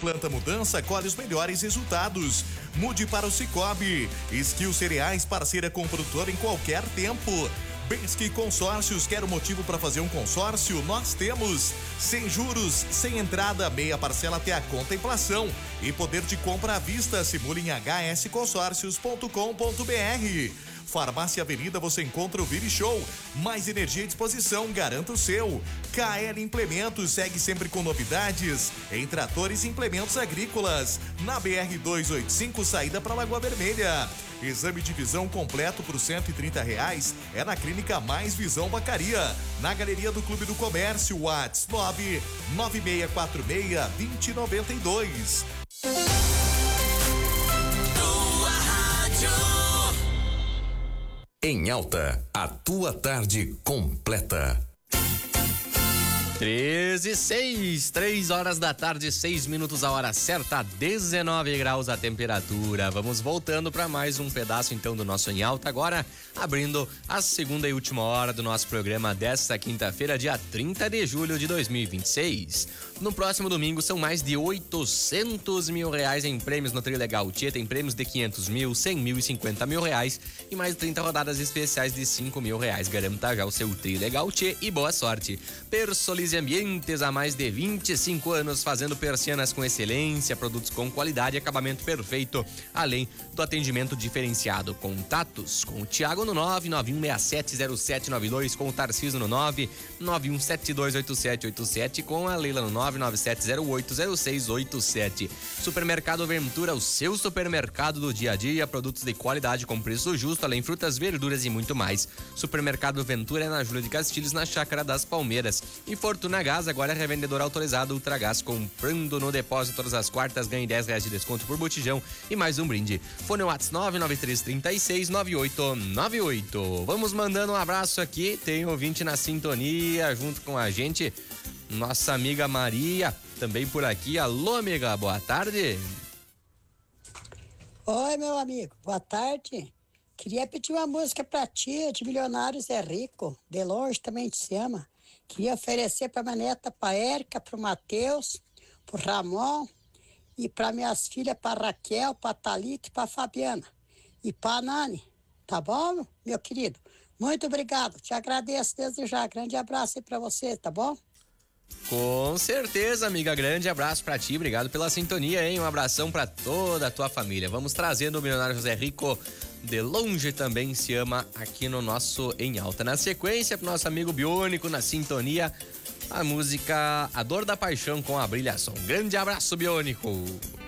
planta mudança, colhe os melhores resultados. Mude para o Cicobi. Skill Cereais, parceira com o produtor em qualquer tempo. Bensky Consórcios, quer um motivo para fazer um consórcio? Nós temos. Sem juros, sem entrada, meia parcela até a contemplação e poder de compra à vista. Simule em hsconsórcios.com.br. Farmácia Avenida, você encontra o Vire Show. Mais energia à disposição, garanta o seu. KL Implementos, segue sempre com novidades em tratores e implementos agrícolas. Na BR-285, saída para Lagoa Vermelha. Exame de visão completo por R$130 é na Clínica Mais Visão Vacaria. Na Galeria do Clube do Comércio, WhatsApp 99646-2092. Em Alta, a tua tarde completa. 13h06, 3 horas da tarde, 6 minutos a hora certa, 19 graus a temperatura. Vamos voltando para mais um pedaço então do nosso Em Alta, agora abrindo a segunda e última hora do nosso programa desta quinta-feira, dia 30 de julho de 2026. No próximo domingo são mais de R$800 mil em prêmios no Trilegal Tchê. Tem prêmios de 500 mil, 100 mil e 50 mil reais e mais de 30 rodadas especiais de 5 mil reais. Garanta já o seu Trilegal Tchê e boa sorte. Persolize Ambientes, há mais de 25 anos fazendo persianas com excelência, produtos com qualidade e acabamento perfeito, além do atendimento diferenciado. Contatos com o Thiago no 991670792, com o Tarcísio no 991728787, com a Leila no 997080687. Supermercado Ventura, o seu supermercado do dia a dia, produtos de qualidade com preço justo, além frutas, verduras e muito mais. Supermercado Ventura é na Júlia de Castilhos, na Chácara das Palmeiras. E Fortuna Gás, agora é revendedor autorizado Ultragás. Comprando no depósito todas as quartas, ganhe R$10 de desconto por botijão e mais um brinde. Fone WhatsApp 993369898. Vamos mandando um abraço aqui, tem ouvinte na sintonia junto com a gente, nossa amiga Maria, também por aqui. Alô, amiga, boa tarde. Oi, meu amigo, boa tarde. Queria pedir uma música pra ti, de Milionários é Rico, de longe também te ama. Queria oferecer pra minha neta, pra Érica, pro Matheus, pro Ramon e pra minhas filhas, pra Raquel, pra Thalita e pra Fabiana e pra Nani, tá bom, meu querido? Muito obrigado, te agradeço desde já, grande abraço aí pra você, tá bom? Com certeza, amiga, grande abraço pra ti, obrigado pela sintonia, hein? Um abração pra toda a tua família. Vamos trazendo o Milionário José Rico, de longe também se ama, aqui no nosso Em Alta. Na sequência, pro nosso amigo Biônico, na sintonia, a música A Dor da Paixão com a Brilhação. Grande abraço, Biônico.